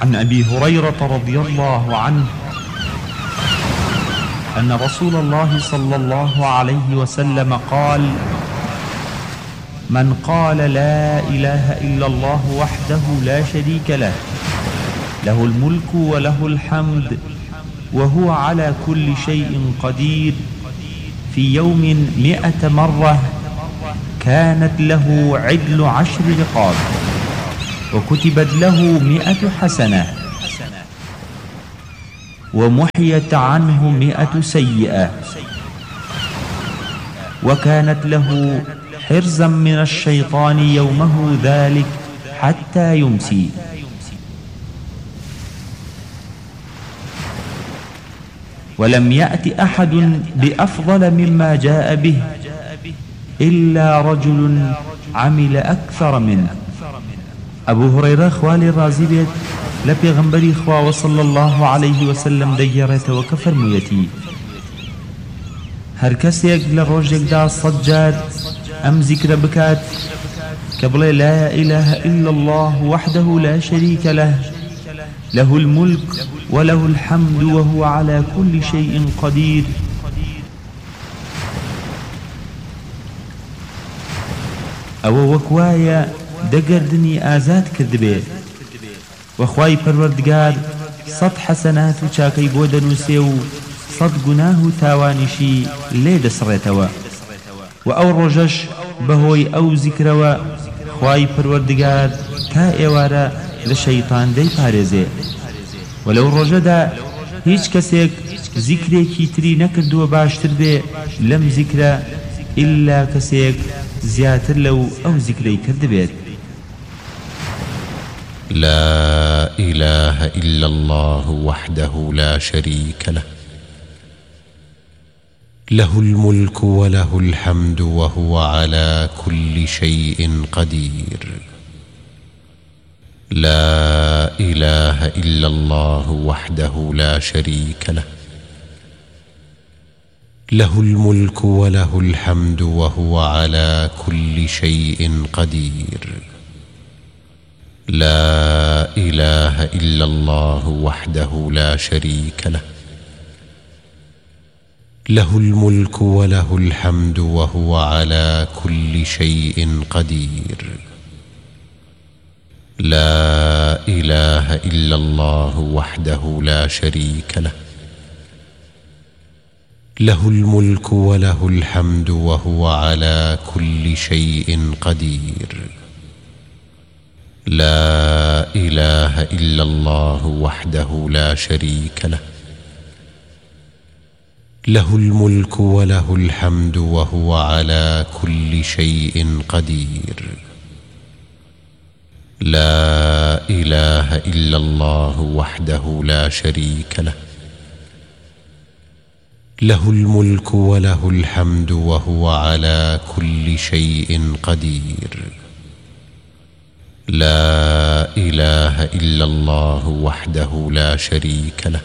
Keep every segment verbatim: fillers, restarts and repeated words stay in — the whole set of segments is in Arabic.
عن أبي هريرة رضي الله عنه أن رسول الله صلى الله عليه وسلم قال: من قال لا إله إلا الله وحده لا شريك له له الملك وله الحمد وهو على كل شيء قدير في يوم مئة مرة كانت له عدل عشر رقاب وكتبت له مئة حسنة ومحيت عنه مئة سيئة وكانت له حرزا من الشيطان يومه ذلك حتى يمسي. ولم يأت أحد بأفضل مما جاء به إلا رجل عمل أكثر منه. أبو هريرة خوالي رازي بيت لبيغنبري خواه صلى الله عليه وسلم ديرت وكفر ميتي هر كسيك لروجك دا صجاد أم ذكر بكات قبل لا إله إلا الله وحده لا شريك له له الملك وله الحمد وهو على كل شيء قدير أو وكوايا دقردني آزاد كذبه وخواي پروردگار صد حسنات و چاكي بودن سيو صد گناه تاوانشي ليد سريتوا و او رجش بهوي او ذكروا خواي پروردگار تا ايوارا لشيطان دي پاريزي ولو رجدا هيچ كسيك ذكري كيتري نكردو باشتر بي لم ذكر إلا كسيك زياتر لو او ذكري كرد بيت. لا إله إلا الله وحده لا شريك له له الملك وله الحمد وهو على كل شيء قدير. لا إله إلا الله وحده لا شريك له له الملك وله الحمد وهو على كل شيء قدير. لا إله إلا الله وحده لا شريك له له الملك وله الحمد وهو على كل شيء قدير. لا إله إلا الله وحده لا شريك له له الملك وله الحمد وهو على كل شيء قدير. لا إله إلا الله وحده لا شريك له له الملك وله الحمد وهو على كل شيء قدير. لا إله إلا الله وحده لا شريك له له الملك وله الحمد وهو على كل شيء قدير. لا إله إلا الله وحده لا شريك له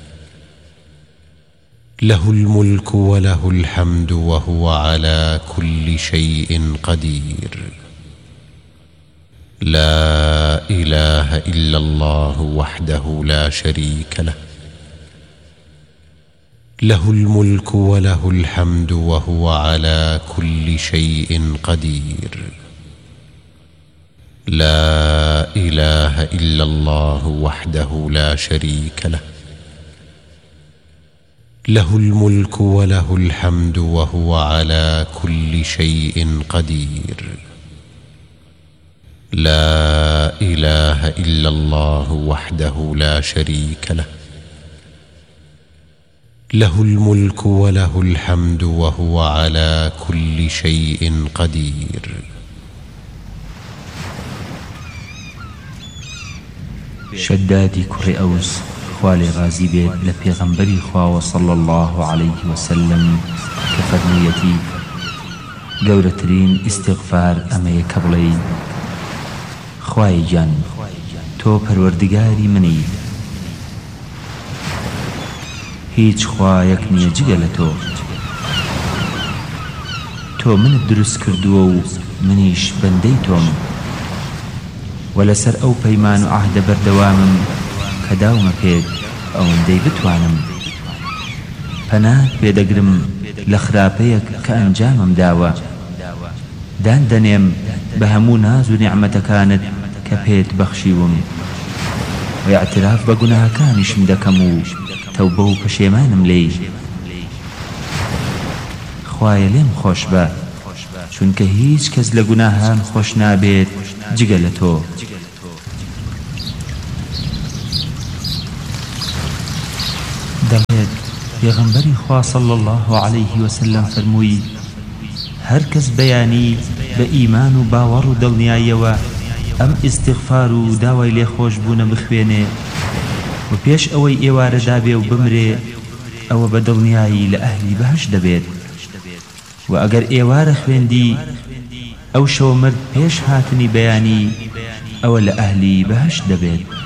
له الملك وله الحمد وهو على كل شيء قدير. لا إله إلا الله وحده لا شريك له له الملك وله الحمد وهو على كل شيء قدير. لا إله إلا الله وحده لا شريك له له الملك وله الحمد وهو على كل شيء قدير. لا إله إلا الله وحده لا شريك له له الملك وله الحمد وهو على كل شيء قدير. شدادي كري أوس خوالي غازي بيت لبيغنبري خواه صلى الله عليه وسلم كفرميتي قولترين استغفار أمي كبلي خواي جان تو پروردگاري مني هيج خوايك نية جگلتو تو من الدرس كردو منيش بنديتم ولسر او پيمان عهد بردوامم کە داومە پێت ئەوەندەی بتوانم پەنات پێدەگرم لە خراپەیەک کە ئەنجامم داوە دان دەنێم بە هەموو ناز و نیعمەتەکانت کە پێت بەخشیوم و اعتراف بە گوناهەکانیشم دەکەم و تەوبە و پەشێمانم لێی خوایە لێم خۆش بە چونکە هیچ کەس لە گوناهان خۆش نابێت جگە لە تۆ دەڵێت پێغەمبەری خوا صلی الله عليه وسلم فەرمووی هەر کەس بەیانی بە ئیمان و باوەڕ و دڵنیاییەوە ئەم ئیستیغفار و داوای لێخۆشبوونە بخوێنێ و پێش ئەوەی ئێوارە دابێ و بمرێ ئەوە بە دڵنیایی لە ئەهلی بەهەشت دەبێت و ئەگەر ئێوارە خوێندی ئەو شەو مرد پێش هاتنی بەیانی ئەوە لە ئەهلی بەهەشت دەبێت